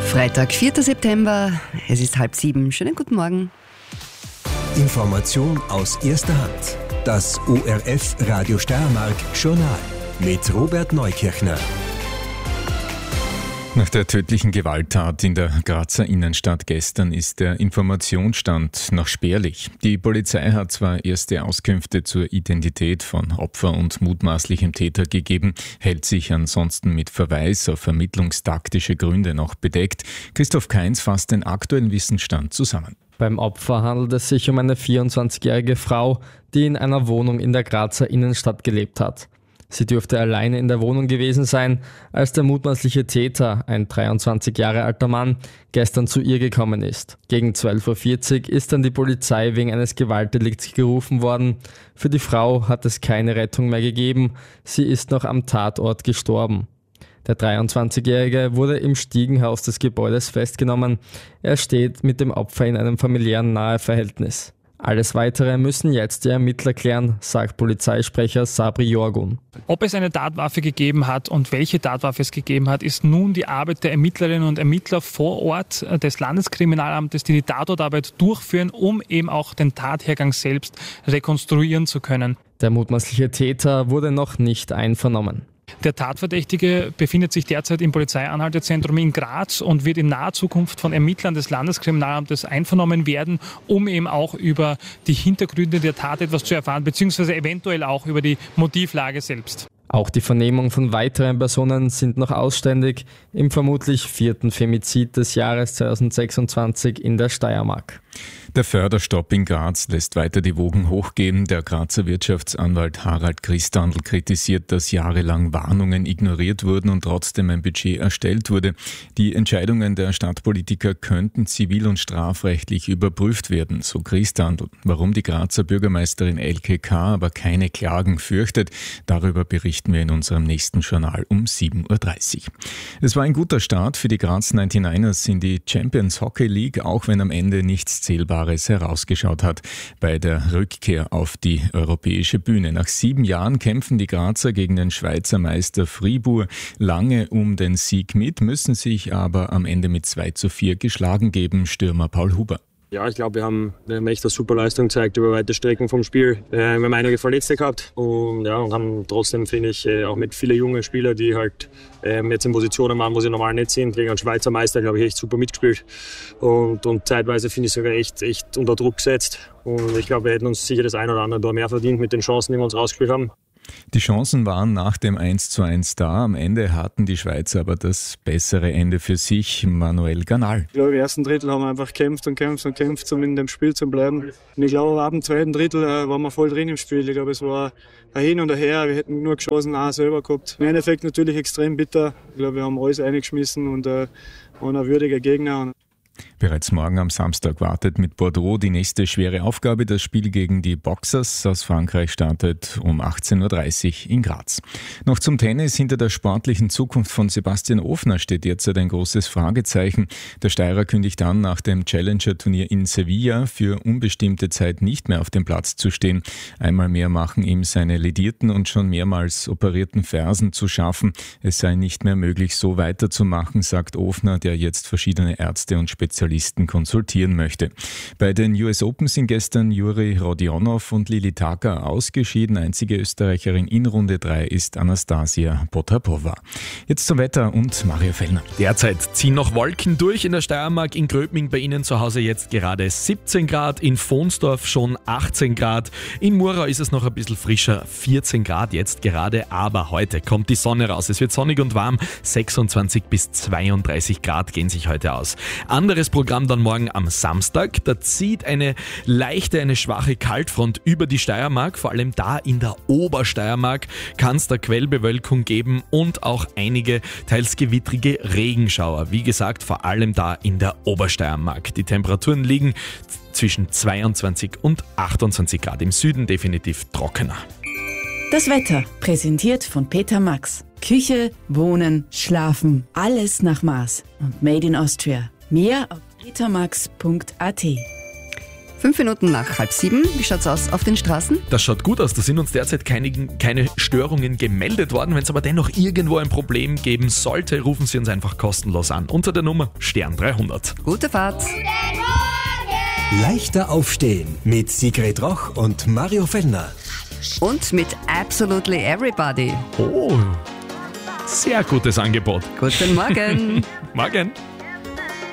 Freitag, 4. September, es ist 6:30. Schönen guten Morgen. Information aus erster Hand. Das ORF Radio Steiermark Journal mit Robert Neukirchner. Nach der tödlichen Gewalttat in der Grazer Innenstadt gestern ist der Informationsstand noch spärlich. Die Polizei hat zwar erste Auskünfte zur Identität von Opfer und mutmaßlichem Täter gegeben, hält sich ansonsten mit Verweis auf ermittlungstaktische Gründe noch bedeckt. Christoph Kainz fasst den aktuellen Wissensstand zusammen. Beim Opfer handelt es sich um eine 24-jährige Frau, die in einer Wohnung in der Grazer Innenstadt gelebt hat. Sie dürfte alleine in der Wohnung gewesen sein, als der mutmaßliche Täter, ein 23 Jahre alter Mann, gestern zu ihr gekommen ist. Gegen 12:40 Uhr ist dann die Polizei wegen eines Gewaltdelikts gerufen worden. Für die Frau hat es keine Rettung mehr gegeben. Sie ist noch am Tatort gestorben. Der 23-Jährige wurde im Stiegenhaus des Gebäudes festgenommen. Er steht mit dem Opfer in einem familiären Naheverhältnis. Alles Weitere müssen jetzt die Ermittler klären, sagt Polizeisprecher Sabri Jorgun. Ob es eine Tatwaffe gegeben hat und welche Tatwaffe es gegeben hat, ist nun die Arbeit der Ermittlerinnen und Ermittler vor Ort des Landeskriminalamtes, die die Tatortarbeit durchführen, um eben auch den Tathergang selbst rekonstruieren zu können. Der mutmaßliche Täter wurde noch nicht einvernommen. Der Tatverdächtige befindet sich derzeit im Polizeianhaltezentrum in Graz und wird in naher Zukunft von Ermittlern des Landeskriminalamtes einvernommen werden, um eben auch über die Hintergründe der Tat etwas zu erfahren, beziehungsweise eventuell auch über die Motivlage selbst. Auch die Vernehmung von weiteren Personen sind noch ausständig im vermutlich 4. Femizid des Jahres 2026 in der Steiermark. Der Förderstopp in Graz lässt weiter die Wogen hochgehen. Der Grazer Wirtschaftsanwalt Harald Christandl kritisiert, dass jahrelang Warnungen ignoriert wurden und trotzdem ein Budget erstellt wurde. Die Entscheidungen der Stadtpolitiker könnten zivil- und strafrechtlich überprüft werden, so Christandl. Warum die Grazer Bürgermeisterin Elke K. aber keine Klagen fürchtet, darüber berichten wir in unserem nächsten Journal um 7:30 Uhr. Es war ein guter Start für die Graz 99ers in die Champions Hockey League, auch wenn am Ende nichts Zählbares herausgeschaut hat bei der Rückkehr auf die europäische Bühne. Nach 7 Jahren kämpfen die Grazer gegen den Schweizer Meister Fribourg lange um den Sieg mit, müssen sich aber am Ende mit 2:4 geschlagen geben. Stürmer Paul Huber. Ja, ich glaube, wir haben echt eine super Leistung gezeigt über weite Strecken vom Spiel. Wir haben einige Verletzte gehabt und haben trotzdem, finde ich, auch mit vielen jungen Spielern, die halt jetzt in Positionen waren, wo sie normal nicht sind, gegen einen Schweizer Meister, glaube ich, echt super mitgespielt. Und zeitweise finde ich sogar echt unter Druck gesetzt. Und ich glaube, wir hätten uns sicher das ein oder andere Tor mehr verdient mit den Chancen, die wir uns rausgespielt haben. Die Chancen waren nach dem 1:1 da. Am Ende hatten die Schweizer aber das bessere Ende für sich. Manuel Ganal. Ich glaube, im ersten Drittel haben wir einfach gekämpft, um in dem Spiel zu bleiben. Und ich glaube, ab dem zweiten Drittel waren wir voll drin im Spiel. Ich glaube, es war ein Hin und ein Her. Wir hätten nur Chancen auch selber gehabt. Im Endeffekt natürlich extrem bitter. Ich glaube, wir haben alles eingeschmissen und waren ein würdiger Gegner. Bereits morgen am Samstag wartet mit Bordeaux die nächste schwere Aufgabe. Das Spiel gegen die Boxers aus Frankreich startet um 18:30 Uhr in Graz. Noch zum Tennis. Hinter der sportlichen Zukunft von Sebastian Ofner steht derzeit ein großes Fragezeichen. Der Steirer kündigt an, nach dem Challenger-Turnier in Sevilla für unbestimmte Zeit nicht mehr auf dem Platz zu stehen. Einmal mehr machen ihm seine ledierten und schon mehrmals operierten Fersen zu schaffen. Es sei nicht mehr möglich, so weiterzumachen, sagt Ofner, der jetzt verschiedene Ärzte und Spezialisten konsultieren möchte. Bei den US Open sind gestern Juri Rodionov und Lili Taka ausgeschieden. Einzige Österreicherin in Runde 3 ist Anastasia Potapova. Jetzt zum Wetter und Mario Fellner. Derzeit ziehen noch Wolken durch in der Steiermark, in Gröbming bei Ihnen zu Hause jetzt gerade 17 Grad, in Vonsdorf schon 18 Grad, in Murau ist es noch ein bisschen frischer, 14 Grad jetzt gerade, aber heute kommt die Sonne raus. Es wird sonnig und warm, 26 bis 32 Grad gehen sich heute aus. Anderes Programm dann morgen am Samstag. Da zieht eine schwache Kaltfront über die Steiermark. Vor allem da in der Obersteiermark kann es da Quellbewölkung geben und auch einige teils gewittrige Regenschauer. Wie gesagt, vor allem da in der Obersteiermark. Die Temperaturen liegen zwischen 22 und 28 Grad. Im Süden definitiv trockener. Das Wetter, präsentiert von Peter Max. Küche, Wohnen, Schlafen, alles nach Maß und Made in Austria. Mehr auf petermax.at. 5 Minuten nach 6:30. Wie schaut's aus auf den Straßen? Das schaut gut aus. Da sind uns derzeit keine Störungen gemeldet worden. Wenn es aber dennoch irgendwo ein Problem geben sollte, rufen Sie uns einfach kostenlos an. Unter der Nummer Stern 300. Gute Fahrt. Leichter aufstehen mit Sigrid Roch und Mario Fellner. Und mit Absolutely Everybody. Oh, sehr gutes Angebot. Guten Morgen. Morgen.